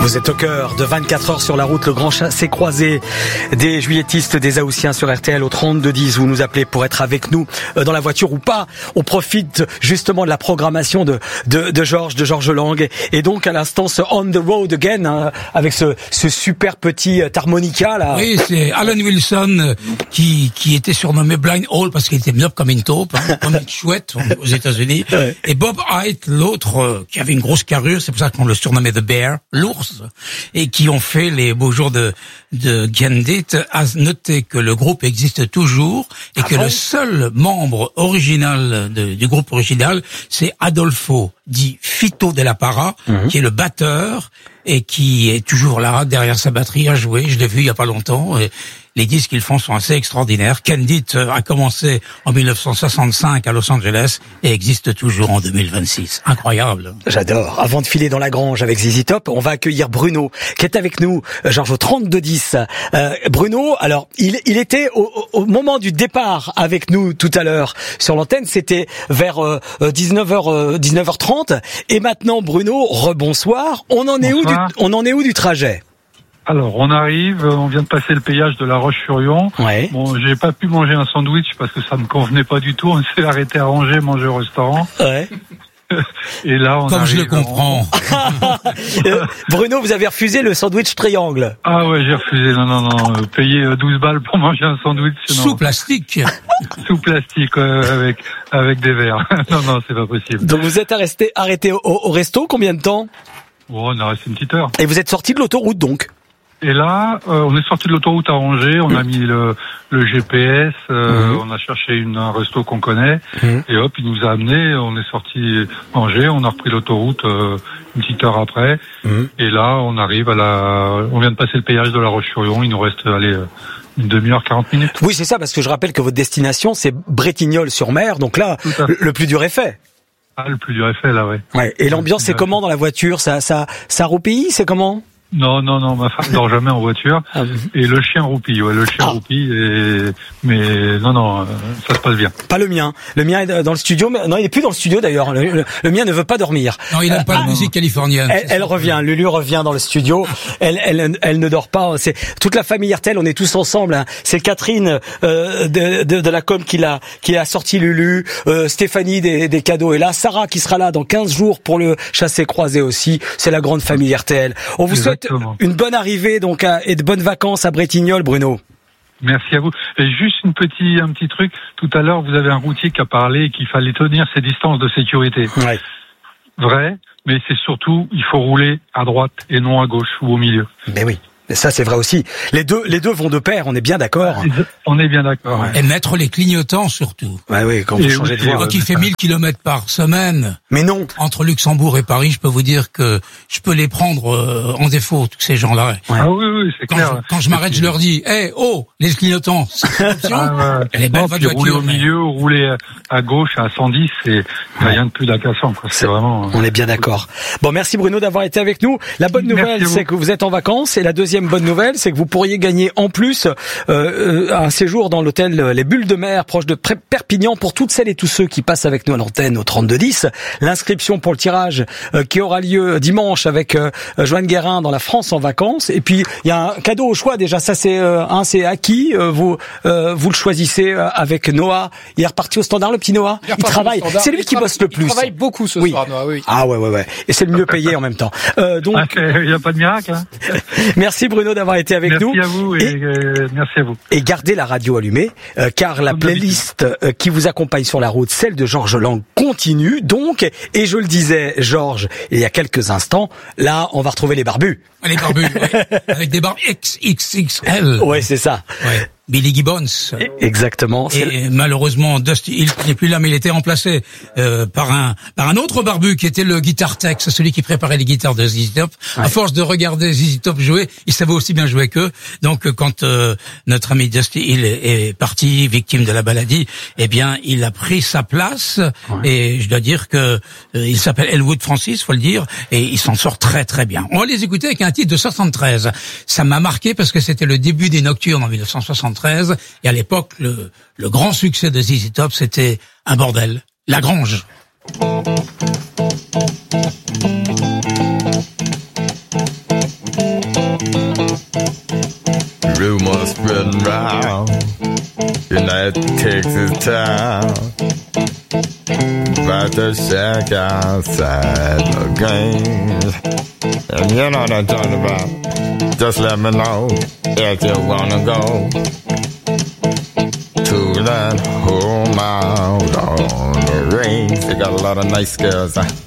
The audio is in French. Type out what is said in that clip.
Vous êtes au cœur de 24 heures sur la route, le grand chassé-croisé des juilletistes, des Haussiens sur RTL au 3210. Vous nous appelez pour être avec nous dans la voiture ou pas. On profite justement de la programmation de Georges Lang. Et donc à l'instant ce On the Road Again, hein, avec ce super petit harmonica là. Oui, c'est Alan Wilson qui était surnommé Blind Hall parce qu'il était myope comme une taupe, hein, comme une chouette aux États-Unis. Ouais. Et Bob Hite, l'autre, qui avait une grosse carrure, c'est pour ça qu'on le surnommait The Bear, l'ours, et qui ont fait les beaux jours de Candid, a noté que le groupe existe toujours et que le seul membre original du groupe original, c'est Adolfo dit Fito Della Parra, qui est le batteur et qui est toujours là derrière sa batterie à jouer. Je l'ai vu il y a pas longtemps. Et les disques qu'ils font sont assez extraordinaires. Candid a commencé en 1965 à Los Angeles et existe toujours en 2026. Incroyable. J'adore. Avant de filer dans la grange avec ZZ Top, on va accueillir Bruno qui est avec nous, Georges, au 3210. Bruno, alors il était au moment du départ avec nous tout à l'heure sur l'antenne, c'était vers 19h30 et maintenant Bruno, rebonsoir. On en est où du trajet? Alors, on arrive, on vient de passer le péage de La Roche-sur-Yon. Ouais. Bon, j'ai pas pu manger un sandwich parce que ça me convenait pas du tout. On s'est arrêté à manger au restaurant. Ouais. Et là, on Comme arrive, je le comprends. Bruno, vous avez refusé le sandwich triangle. Ah ouais, j'ai refusé. Non. Payer 12 balles pour manger un sandwich. Sous plastique. Sous plastique, avec des verres. Non, c'est pas possible. Donc vous êtes arrêté au resto combien de temps? Bon, on a resté une petite heure. Et vous êtes sorti de l'autoroute donc? Et là, on est sorti de l'autoroute à Angers, on a mis le GPS, on a cherché un resto qu'on connaît, et hop, il nous a amenés, on est sorti Angers, on a repris l'autoroute une petite heure après, et là, on arrive on vient de passer le péage de La Roche-sur-Yon, il nous reste, une demi-heure, 40 minutes. Oui, c'est ça, parce que je rappelle que votre destination, c'est Bretignolles-sur-Mer, donc là, le plus dur est fait. Ah, le plus dur est fait, là, ouais. Ouais. Et l'ambiance, c'est comment dans la voiture? Ça roupille, c'est comment? Non, ma femme dort jamais en voiture. Et le chien roupille, roupille, mais non, ça se passe bien. Pas le mien. Le mien est dans le studio, mais non, il est plus dans le studio d'ailleurs. Le mien ne veut pas dormir. Non, il n'aime pas la musique californienne. Elle revient, Lulu revient dans le studio. Elle ne dort pas. C'est toute la famille RTL, on est tous ensemble, hein. C'est Catherine, de la com qui a sorti Lulu, Stéphanie des cadeaux. Et là, Sarah qui sera là dans 15 jours pour le chassé-croisé aussi. C'est la grande famille RTL. On vous souhaite une bonne arrivée donc et de bonnes vacances à Bretignolles, Bruno. Merci à vous. Et juste un petit truc. Tout à l'heure, vous avez un routier qui a parlé qu'il fallait tenir ses distances de sécurité. Ouais. Vrai, mais c'est surtout, il faut rouler à droite et non à gauche ou au milieu. Ben oui. Mais ça, c'est vrai aussi. Les deux vont de pair, on est bien d'accord. On est bien d'accord. Ouais. Et mettre les clignotants surtout. Ouais, oui, quand vous changez de voie. Quand il fait 1000 km par semaine. Mais non. Entre Luxembourg et Paris, je peux vous dire que je peux les prendre en défaut, tous ces gens-là. Ouais. Ah oui, c'est clair. Quand je m'arrête, je leur dis, les clignotants, c'est une option. Elle est belle, votre voiture. Rouler au milieu, rouler à gauche à 110, c'est rien de plus d'acassant, quoi. C'est vraiment. On est bien d'accord. Bon, merci Bruno d'avoir été avec nous. La bonne nouvelle, c'est que vous êtes en vacances, et la deuxième bonne nouvelle, c'est que vous pourriez gagner en plus un séjour dans l'hôtel Les Bulles de Mer, proche de Perpignan, pour toutes celles et tous ceux qui passent avec nous à l'antenne au 3210. L'inscription pour le tirage qui aura lieu dimanche avec Joanne Guérin dans La France en vacances. Et puis il y a un cadeau au choix déjà. Ça c'est acquis. Vous le choisissez avec Noah. Il est reparti au standard, le petit Noah. Il travaille. C'est lui qui bosse le plus. Il travaille beaucoup ce soir, Noah. Oui. Ah ouais. Et c'est le mieux payé en même temps. Donc il n'y a pas de miracle. Hein. Merci Bruno d'avoir été avec nous. Merci à vous merci à vous. Et gardez la radio allumée, car la playlist qui vous accompagne sur la route, celle de Georges Lang, continue donc. Et je le disais, Georges, il y a quelques instants, là, on va retrouver les barbus. Les barbus, ouais. Avec des barbes XXXL. Ouais, c'est ça. Ouais. Billy Gibbons. Exactement. Et malheureusement, Dusty Hill n'est plus là, mais il était remplacé par un autre barbu qui était le guitar tech, celui qui préparait les guitares de ZZ Top. Ouais. À force de regarder ZZ Top jouer, il savait aussi bien jouer qu'eux. Donc quand notre ami Dusty Hill est parti, victime de la maladie, eh bien il a pris sa place. Ouais. Et je dois dire que il s'appelle Elwood Francis, faut le dire, et il s'en sort très très bien. On va les écouter avec un titre de 73. Ça m'a marqué parce que c'était le début des Nocturnes en 1973. Et à l'époque, le grand succès de ZZ Top, c'était un bordel, La Grange. that takes his time. About to shack outside the games. And you know what I'm talking about. Just let me know if you wanna go to that home out on the range. They got a lot of nice girls.